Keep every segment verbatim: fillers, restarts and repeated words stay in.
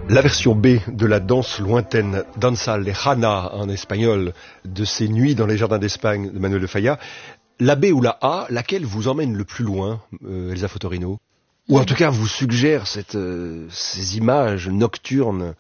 La version B de la danse lointaine, Danza Lejana en espagnol, de ces nuits dans les jardins d'Espagne de Manuel de Falla. La B ou la A, laquelle vous emmène le plus loin, euh, Elsa Fotorino? Ou en tout cas vous suggère cette, euh, ces images nocturnes?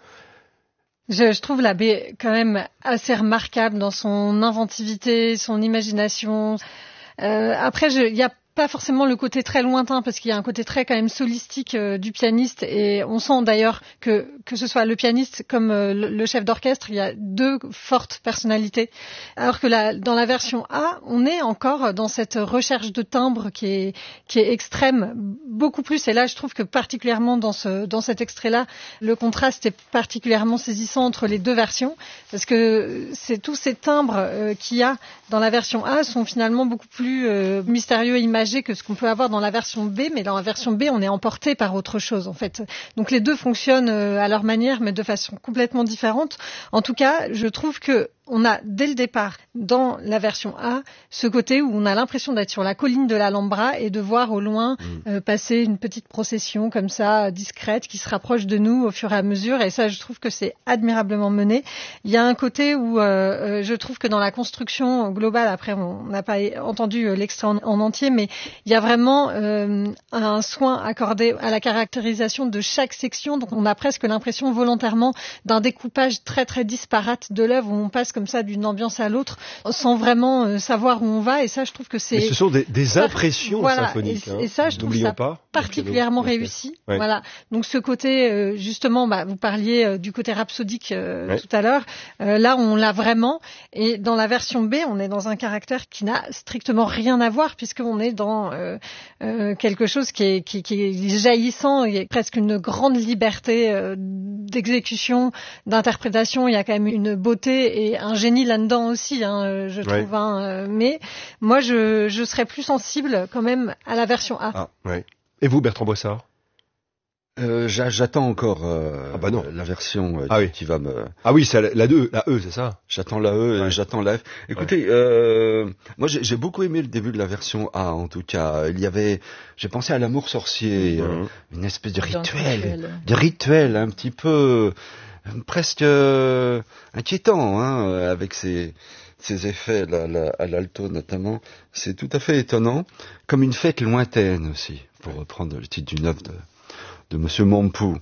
Je, je trouve la B quand même assez remarquable dans son inventivité, son imagination. Euh, après, il y a pas forcément le côté très lointain parce qu'il y a un côté très quand même solistique euh, du pianiste, et on sent d'ailleurs que que ce soit le pianiste comme euh, le, le chef d'orchestre, il y a deux fortes personnalités, alors que la, dans la version A, on est encore dans cette recherche de timbre qui est qui est extrême, beaucoup plus. Et là, je trouve que particulièrement dans ce dans cet extrait-là, le contraste est particulièrement saisissant entre les deux versions, parce que c'est tous ces timbres euh, qu'il y a dans la version A sont finalement beaucoup plus euh, mystérieux et imagés que ce qu'on peut avoir dans la version B, mais dans la version B, on est emporté par autre chose, en fait. Donc les deux fonctionnent à leur manière, mais de façon complètement différente. En tout cas, je trouve que on a, dès le départ, dans la version A, ce côté où on a l'impression d'être sur la colline de l'Alhambra et de voir au loin mmh. euh, passer une petite procession comme ça, discrète, qui se rapproche de nous au fur et à mesure. Et ça, je trouve que c'est admirablement mené. Il y a un côté où euh, je trouve que dans la construction globale, après, on n'a pas entendu l'extrait en, en entier, mais il y a vraiment euh, un soin accordé à la caractérisation de chaque section. Donc, on a presque l'impression volontairement d'un découpage très, très disparate de l'œuvre où on passe comme ça d'une ambiance à l'autre sans vraiment euh, savoir où on va, et ça je trouve que c'est... Mais ce sont des, des impressions voilà, symphoniques. Et, hein. et ça je trouve ça pas, particulièrement réussi. Ouais. Voilà. Donc ce côté, euh, justement, bah, vous parliez euh, du côté rhapsodique euh, ouais. tout à l'heure, euh, là on l'a vraiment, et dans la version B, on est dans un caractère qui n'a strictement rien à voir, puisqu'on est dans euh, euh, quelque chose qui est, qui, qui est jaillissant, il y a presque une grande liberté euh, d'exécution, d'interprétation, il y a quand même une beauté et un génie là-dedans aussi, hein, je trouve. Ouais. Hein, mais moi, je, je serais plus sensible quand même à la version A. Ah, ouais. Et vous, Bertrand Boissard? euh, J'attends encore euh, ah bah non. la version euh, ah oui. qui va me... Ah oui, c'est la, la deux, la E, c'est ça? J'attends la E ouais. et j'attends la F. Écoutez, ouais. euh, moi j'ai, j'ai beaucoup aimé le début de la version A, en tout cas. Il y avait, j'ai pensé à l'amour sorcier, mmh. euh, une espèce de rituel, de rituel un petit peu... presque euh, inquiétant, hein, avec ces, ces effets là, là, à l'alto notamment. C'est tout à fait étonnant, comme une fête lointaine aussi, pour reprendre le titre d'une œuvre de, de Monsieur Mompou.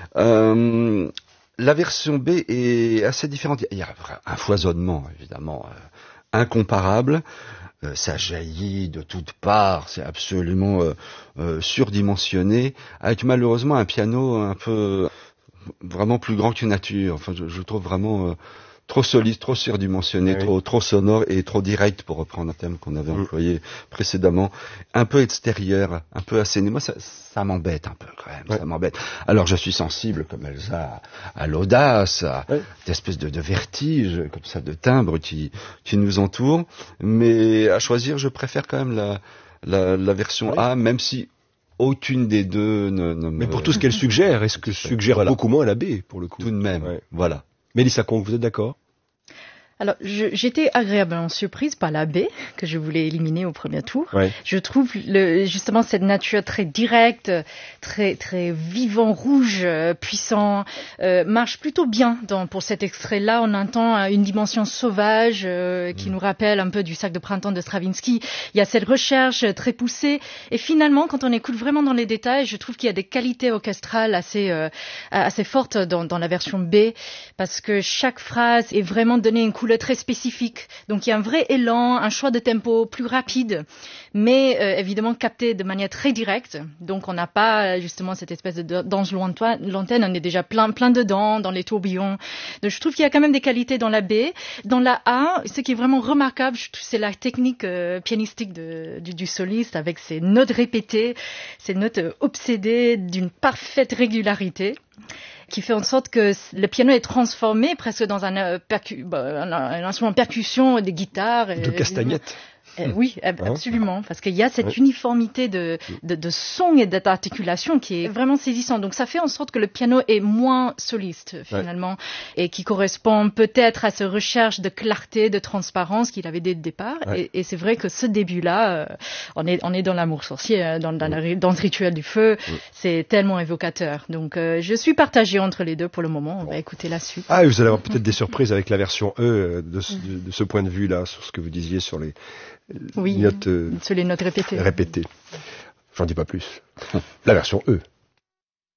Euh, la version B est assez différente. Il y a un foisonnement, évidemment, euh, incomparable. Euh, ça jaillit de toutes parts, c'est absolument euh, euh, surdimensionné, avec malheureusement un piano un peu... vraiment plus grand que nature. Enfin, je, je trouve vraiment euh, trop solide, trop surdimensionné, oui. trop, trop sonore et trop direct, pour reprendre un terme qu'on avait mmh. employé précédemment. Un peu extérieur, un peu asséné. Moi, ça, ça m'embête un peu quand même. Ouais. Ça m'embête. Alors, je suis sensible, comme Elsa, à, à l'audace, à ouais. cette espèce de, de vertige, comme ça, de timbre qui, qui nous entoure. Mais à choisir, je préfère quand même la, la, la version oui. A, même si aucune des deux ne, ne me... Mais pour tout ce qu'elle suggère, est-ce que suggère voilà. beaucoup moins la B, pour le coup? Tout de même, ouais. voilà. Mélissa Conque, vous êtes d'accord? Alors, je, j'étais agréablement surprise par la B, que je voulais éliminer au premier tour. Ouais. Je trouve le, justement cette nature très directe, très très vivant, rouge, puissant, euh, marche plutôt bien dans, pour cet extrait-là. On entend une dimension sauvage euh, qui mmh. nous rappelle un peu du Sac de printemps de Stravinsky. Il y a cette recherche très poussée. Et finalement, quand on écoute vraiment dans les détails, je trouve qu'il y a des qualités orchestrales assez euh, assez fortes dans, dans la version B, parce que chaque phrase est vraiment donnée une couleur très spécifique. Donc il y a un vrai élan, un choix de tempo plus rapide, mais euh, évidemment capté de manière très directe. Donc on n'a pas justement cette espèce de danse lointaine, on est déjà plein plein dedans, dans les tourbillons. Donc je trouve qu'il y a quand même des qualités dans la B. Dans la A, ce qui est vraiment remarquable, je trouve, c'est la technique euh, pianistique de, du, du soliste, avec ses notes répétées, ces notes euh, obsédées d'une parfaite régularité, qui fait en sorte que le piano est transformé presque dans un, euh, percu- bah, un, un instrument de percussion, des guitares. De castagnettes. Euh, oui, absolument, parce qu'il y a cette oui. uniformité de, de, de son et d'articulation qui est vraiment saisissante. Donc ça fait en sorte que le piano est moins soliste finalement ouais. et qui correspond peut-être à cette recherche de clarté, de transparence qu'il avait dès le départ. Ouais. Et, et c'est vrai que ce début-là, euh, on est on est dans l'amour sorcier, dans, dans, la, dans ce rituel du feu, oui. c'est tellement évocateur. Donc euh, je suis partagée entre les deux pour le moment. On va écouter la suite. Ah, vous allez avoir peut-être des surprises avec la version E de, de, de ce point de vue-là, sur ce que vous disiez sur les oui, notes, euh, sur les notes répétées. répétées. J'en dis pas plus. La version E.